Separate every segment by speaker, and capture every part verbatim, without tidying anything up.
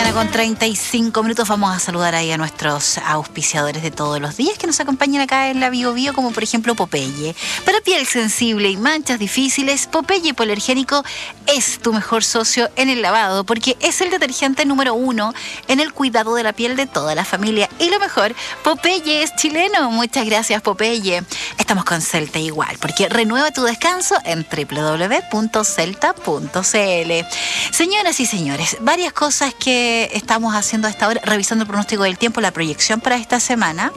Speaker 1: Una con treinta y cinco minutos. Vamos a saludar ahí a nuestros auspiciadores de todos los días que nos acompañan acá en la Bio Bio, como por ejemplo Popeye. Para piel sensible y manchas difíciles, Popeye Hipoalergénico es tu mejor socio en el lavado, porque es el detergente número uno en el cuidado de la piel de toda la familia. Y lo mejor, Popeye es chileno. Muchas gracias, Popeye. Estamos con Celta igual, porque renueva tu descanso en doble u doble u doble u punto celta punto c l. Señoras y señores, varias cosas que estamos haciendo a esta hora, revisando el pronóstico del tiempo, la proyección para esta semana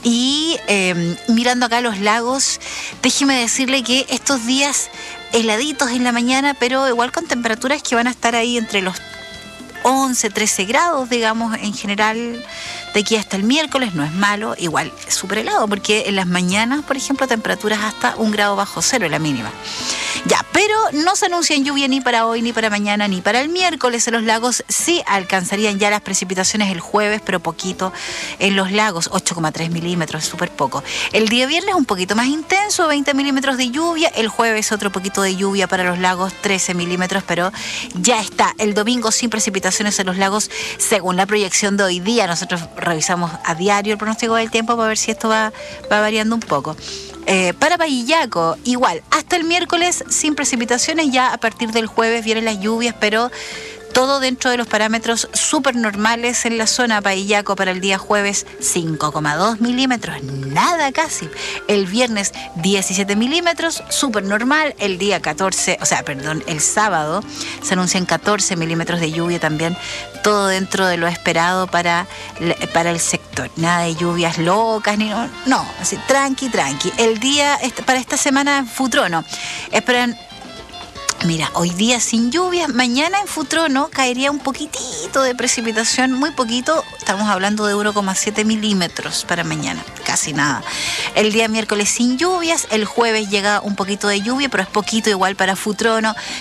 Speaker 1: y eh, mirando acá los lagos. Déjeme decirle que estos días heladitos en la mañana, pero igual con temperaturas que van a estar ahí entre los once, trece grados, digamos, en general, de aquí hasta el miércoles. No es malo, igual es súper helado, porque en las mañanas, por ejemplo, temperaturas hasta un grado bajo cero, la mínima. Ya, pero no se anuncian lluvia ni para hoy, ni para mañana, ni para el miércoles. En los lagos sí alcanzarían ya las precipitaciones el jueves, pero poquito en los lagos, ocho coma tres milímetros, súper poco. El día viernes un poquito más intenso, veinte milímetros de lluvia. El jueves otro poquito de lluvia para los lagos, trece milímetros, pero ya está. El domingo sin precipitaciones en los lagos, según la proyección de hoy día. Nosotros revisamos a diario el pronóstico del tiempo para ver si esto va, va variando un poco. Eh, para Pajillaco, igual, hasta el miércoles sin precipitaciones. Ya a partir del jueves vienen las lluvias, pero todo dentro de los parámetros súper normales en la zona. Pajillaco para el día jueves, cinco coma dos milímetros, nada casi. El viernes, diecisiete milímetros, súper normal. El día catorce, o sea, perdón, el sábado se anuncian catorce milímetros de lluvia también. Todo dentro de lo esperado para, para el sector. Nada de lluvias locas, ni no, no, así, tranqui, tranqui. El día, para esta semana en Futrono, esperan. Mira, hoy día sin lluvias, mañana en Futrono caería un poquitito de precipitación, muy poquito, estamos hablando de uno coma siete milímetros para mañana, casi nada. El día miércoles sin lluvias, el jueves llega un poquito de lluvia, pero es poquito igual para Futrono.